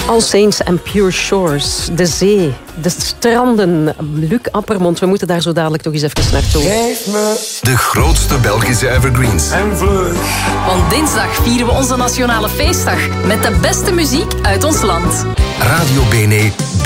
All Saints and Pure Shores, de zee, de stranden, Luc Appermond. We moeten daar zo dadelijk toch eens even naartoe. Geef me de grootste Belgische evergreens. een vlug. Want dinsdag vieren we onze nationale feestdag met de beste muziek uit ons land. Radio BNE